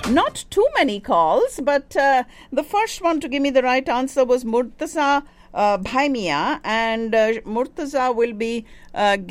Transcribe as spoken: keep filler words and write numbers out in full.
Not too many calls, but uh, the first one to give me the right answer was Murtaza uh, Bhaimia, and uh, Murtaza will be uh,